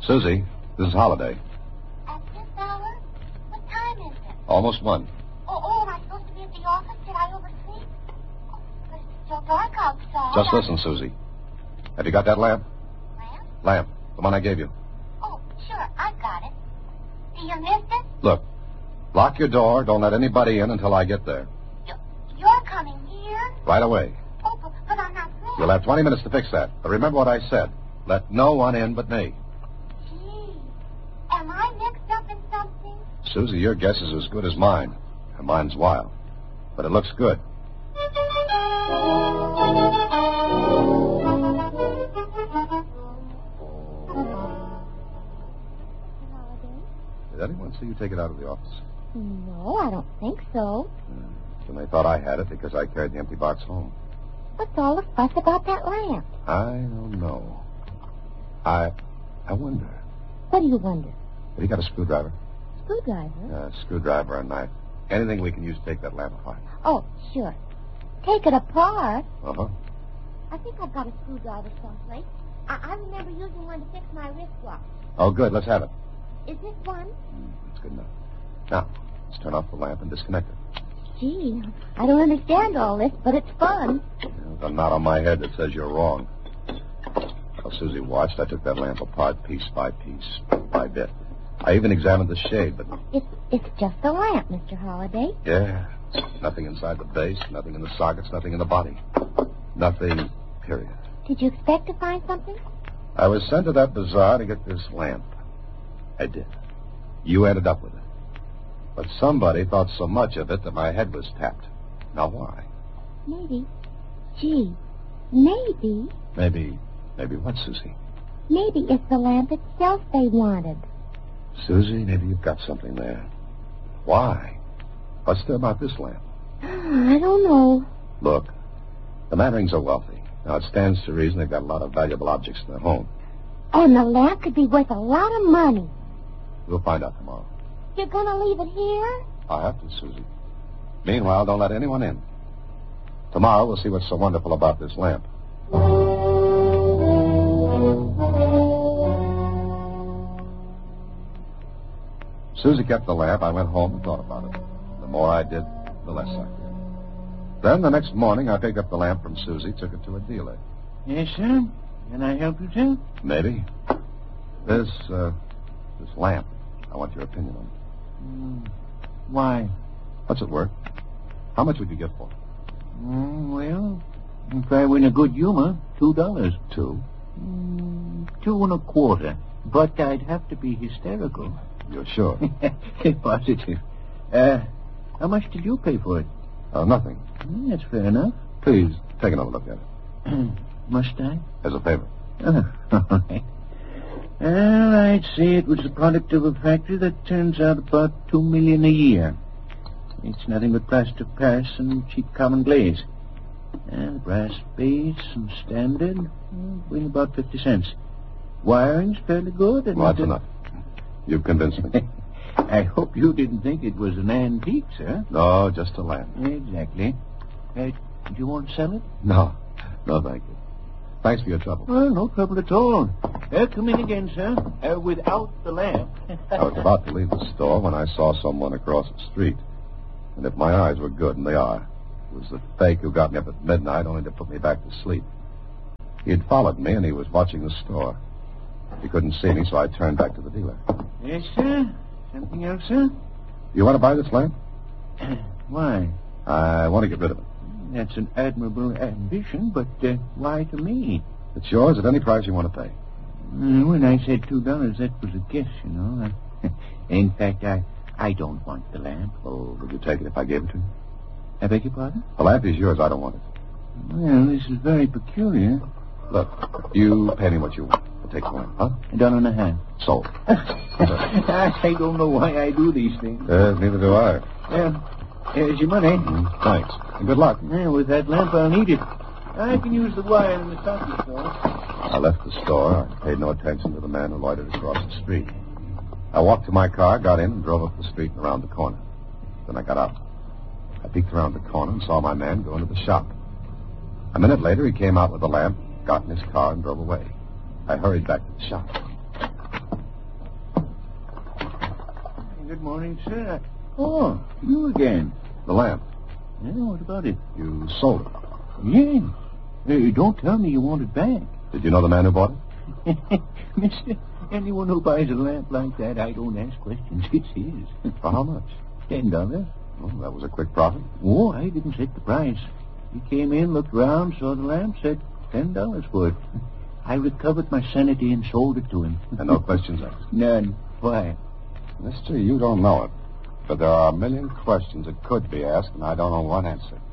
Susie, this is Holiday. At this hour? What time is it? Almost 1. Oh, am I supposed to be at the office? Did I oversleep? But it's still dark outside. Just listen, Susie. Have you got that lamp? Lamp? Lamp. The one I gave you. Oh, sure, I've got it. Do you miss it? Look, lock your door. Don't let anybody in until I get there. You're coming here? Right away. Oh, but I'm not dressed. You'll have 20 minutes to fix that. But remember what I said. Let no one in but me. Gee, am I mixed up in something? Susie, your guess is as good as mine. And mine's wild. But it looks good. Did anyone see you take it out of the office? No, I don't think so. Then they thought I had it because I carried the empty box home. What's all the fuss about that lamp? I don't know. I wonder. What do you wonder? Have you got a screwdriver? Screwdriver? A screwdriver or a knife. Anything we can use to take that lamp apart. Oh, sure. Take it apart? Uh-huh. I think I've got a screwdriver someplace. I remember using one to fix my wristwatch. Oh, good. Let's have it. Is this one? That's good enough. Now, let's turn off the lamp and disconnect it. Gee, I don't understand all this, but it's fun. There's a knot on my head that says you're wrong. While Susie watched, I took that lamp apart piece by piece, bit by bit. I even examined the shade, but... It's just a lamp, Mr. Holliday. Yeah. Nothing inside the base, nothing in the sockets, nothing in the body. Nothing, period. Did you expect to find something? I was sent to that bazaar to get this lamp. I did. You ended up with it. But somebody thought so much of it that my head was tapped. Now, why? Maybe. Gee, maybe. Maybe what, Susie? Maybe it's the lamp itself they wanted. Susie, maybe you've got something there. Why? What's there about this lamp? I don't know. Look, the Mannerings are wealthy. Now, it stands to reason they've got a lot of valuable objects in their home. And the lamp could be worth a lot of money. We'll find out tomorrow. You're going to leave it here? I'll have to, Susie. Meanwhile, don't let anyone in. Tomorrow, we'll see what's so wonderful about this lamp. Susie kept the lamp. I went home and thought about it. The more I did, the less I did. Then the next morning, I picked up the lamp from Susie, took it to a dealer. Yes, sir? Can I help you, sir? Maybe. This lamp, I want your opinion on it. Why? What's it worth? How much would you get for it? Well, if I were in a good humor, $2. 2? 2 1/4. But I'd have to be hysterical. You're sure? Positive. How much did you pay for it? Nothing. That's fair enough. Please, take another look at it. Must I? As a favor. All right. Well, I'd say it was the product of a factory that turns out about $2 million a year. It's nothing but plaster Paris and cheap common glaze. And brass base and standard bring about 50 cents. Wiring's fairly good. And Well, that's enough. You've convinced me. I hope you didn't think it was an antique, sir. No, just a lamp. Exactly. Do you want to sell it? No, thank you. Thanks for your trouble. Well, no trouble at all. Come in again, sir. Without the lamp. I was about to leave the store when I saw someone across the street. And if my eyes were good, and they are, it was the fake who got me up at midnight only to put me back to sleep. He had followed me, and he was watching the store. He couldn't see me, so I turned back to the dealer. Yes, sir. Something else, sir? You want to buy this lamp? Why? I want to get rid of it. That's an admirable ambition, but why to me? It's yours at any price you want to pay. When I said $2, that was a guess, you know. In fact, I don't want the lamp. Oh, would you take it if I gave it to you? I beg your pardon? The lamp is yours. I don't want it. Well, this is very peculiar. Look, you pay me what you want. I'll take the lamp, huh? $1.50. Sold. I don't know why I do these things. Neither do I. Here's your money. Thanks. And good luck. Yeah, with that lamp, I'll need it. I can use the wire in the socket, though. I left the store. I paid no attention to the man who loitered across the street. I walked to my car, got in, and drove up the street and around the corner. Then I got out. I peeked around the corner and saw my man go into the shop. A minute later, he came out with the lamp, got in his car, and drove away. I hurried back to the shop. Good morning, sir. Oh, you again. The lamp. Yeah, what about it? You sold it. Yes. Don't tell me you want it back. Did you know the man who bought it? Mister, anyone who buys a lamp like that, I don't ask questions. It's his. For how much? $10. Well, that was a quick profit. Oh, I didn't set the price. He came in, looked around, saw the lamp, said $10 for it. I recovered my sanity and sold it to him. And no questions asked? None. Why? Mister, you don't know it. But there are a million questions that could be asked, and I don't know one answer.